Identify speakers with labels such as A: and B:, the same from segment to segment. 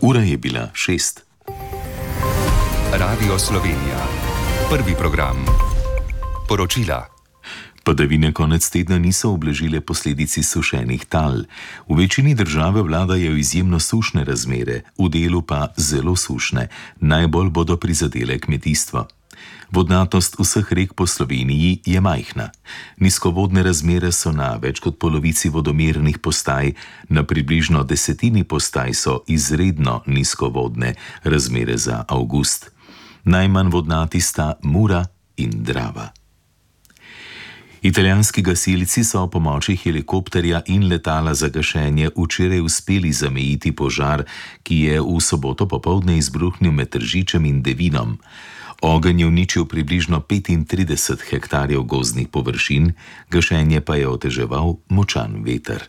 A: Ura je bila 6.
B: Radio Slovenija. Prvi program. Poročila.
A: Padavine konec tedna niso ublažile posledici sušenih tal. V večini države vladajo izjemno sušne razmere, v delu pa zelo sušne. Najbolj bodo prizadele kmetijstvo. Vodnatost vseh rek po Sloveniji je majhna. Nizkovodne razmere so na več kot polovici vodomernih postaj, na približno desetini postaj so izredno nizkovodne razmere za avgust. Najmanj vodnati sta Mura in Drava. Italijanski gasilci so o pomoči helikopterja in letala za gašenje včeraj uspeli zamejiti požar, ki je v soboto popoldne izbruhnil med Tržičem in Devinom. Ogenj je uničil približno 35 hektarjev gozdnih površin, gašenje pa je oteževal močan veter.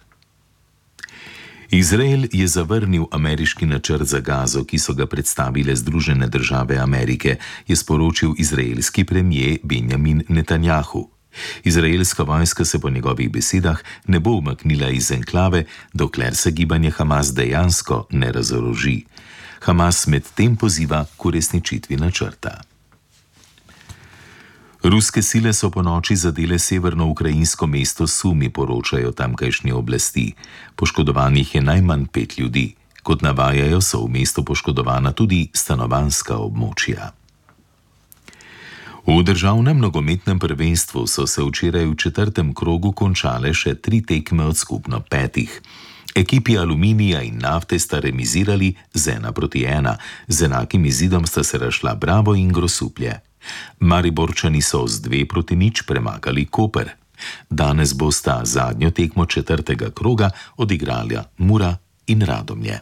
A: Izrael je zavrnil ameriški načrt za Gazo, ki so ga predstavile Združene države Amerike, je sporočil izraelski premier Benjamin Netanjahu. Izraelska vojska se po njegovih besedah ne bo umaknila iz enklave, dokler se gibanje Hamas dejansko ne razoroži. Hamas medtem poziva k uresničitvi načrta. Ruske sile so ponoči zadele severno-ukrajinsko mesto Sumi, poročajo tamkajšnje oblasti. Poškodovanih je najmanj 5 ljudi. Kot navajajo, so v mestu poškodovana tudi stanovanjska območja. V državnem nogometnem prvenstvu so se včeraj v 4. krogu končale še 3 tekme od skupno 5. Ekipi Aluminija in Nafte sta remizirali z 1-1, z enakim izidom sta se razšla Bravo in Grosuplje. Mariborčani so z 2-0 premagali Koper. Danes bosta zadnjo tekmo 4. kroga odigrali Mura in Radomlje.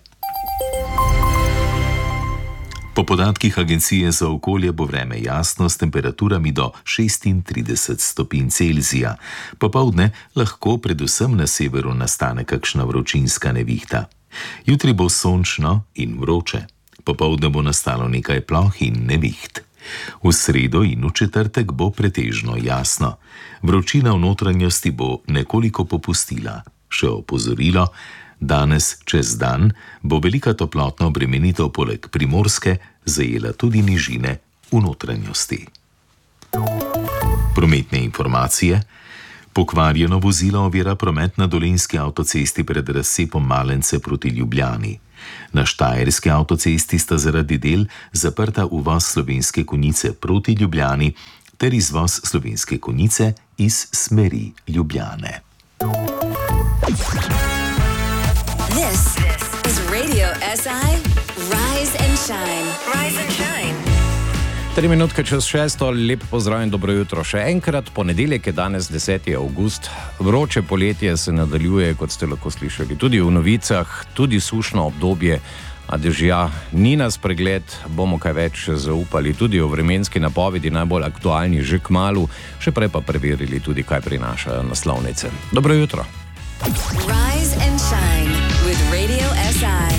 A: Po podatkih Agencije za okolje bo vreme jasno s temperaturami do 36 stopinj Celzija. Popoldne lahko predvsem na severu nastane kakšna vročinska nevihta. Jutri bo sončno in vroče. Popoldne bo nastalo nekaj ploh in neviht. V sredo in v četrtek bo pretežno jasno. Vročina v notranjosti bo nekoliko popustila. Še opozorilo, danes čez dan bo velika toplotna obremenitev poleg Primorske zajela tudi nižine v notranjosti. Prometne informacije. Pokvarjeno vozilo ovira promet na Dolenjski avtocesti pred razcepom Malence proti Ljubljani. Na Štajerski avtocesti sta zaradi del zaprta uvoz Slovenske Konjice proti Ljubljani ter izvoz Slovenske Konjice iz smeri Ljubljane.
C: This is Radio SI Rise and Shine. Rise and Shine.
D: 3 minutke čez 6, lep pozdrav in dobro jutro še enkrat. Ponedeljek je danes 10. avgust. Vroče poletje se nadaljuje, kot ste lahko slišali tudi v novicah, tudi sušno obdobje, a dežja ni na spregled, bomo kaj več zaupali tudi o vremenski napovedi, najbolj aktualni že kmalu, še prej pa preverili tudi, kaj prinašajo naslovnice. Dobro jutro.
C: Rise and Shine with Radio SI.